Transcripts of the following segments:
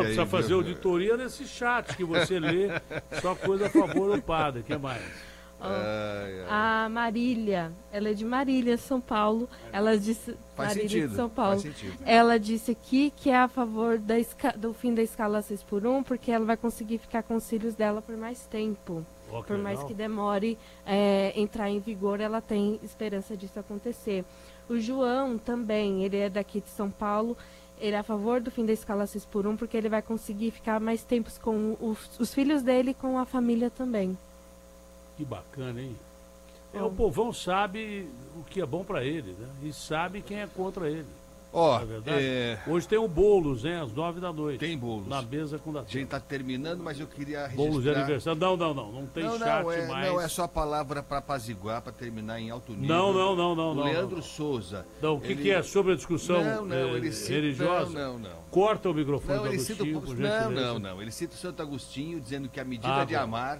aí. Precisa fazer auditoria nesse chat que você lê, só coisa a favor do padre. O que mais? A Marília, ela é de Marília, São Paulo. Ela disse. Faz Marília sentido, de São Paulo. faz sentido. Ela disse aqui que é a favor do fim da escala 6x1, porque ela vai conseguir ficar com os filhos dela por mais tempo. Ó, que Por mais legal. que demore entrar em vigor, ela tem esperança disso acontecer. O João também, ele é daqui de São Paulo. Ele é a favor do fim da escala 6x1, porque ele vai conseguir ficar mais tempos com os filhos dele e com a família também. Que bacana, hein? O povão sabe o que é bom pra ele, né? E sabe quem é contra ele. Ó, Não é verdade? Hoje tem o Boulos, né? Às 9 da noite. tem bolos. Na mesa com A gente tá terminando, mas eu queria registrar... Boulos de aniversário. Não tem chat mais. Não, é só a palavra para apaziguar, para terminar em alto nível. Não. O Leandro Souza. Não, o que é sobre a discussão ele cita, religiosa? Não. Corta o microfone Não, do ele cita Agostinho, por gentileza. não. Ele cita o Santo Agostinho dizendo que a medida de amar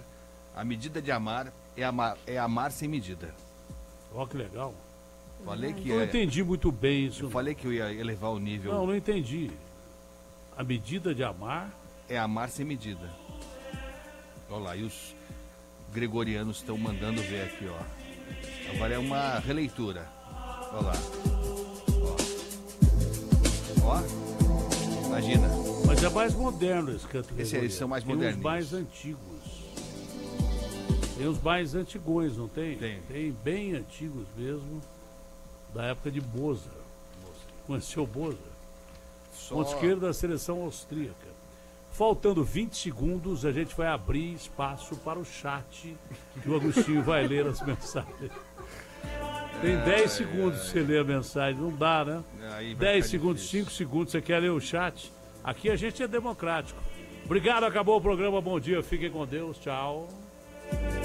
é amar sem medida. Ó, que legal. Falei que Eu não entendi muito bem isso. eu falei que eu ia elevar o nível. Não entendi. A medida de amar... É amar sem medida. Olha lá, e os gregorianos estão mandando ver aqui, ó. Agora é uma releitura. Olha lá. Ó. Imagina. Mas é mais moderno esse canto. Esses são mais Tem modernos. os mais antigos. Tem os mais antigões, não tem? Tem. Bem antigos mesmo, da época de Boza. Conheceu Boza? Ponto esquerdo da seleção austríaca. Faltando 20 segundos, a gente vai abrir espaço para o chat, que o Agostinho vai ler as mensagens. Tem 10 segundos pra você ler a mensagem, não dá, né? Aí vai 10 ficar segundos, difícil. 5 segundos, você quer ler o chat? Aqui a gente é democrático. Obrigado, acabou o programa, bom dia, fiquem com Deus, tchau.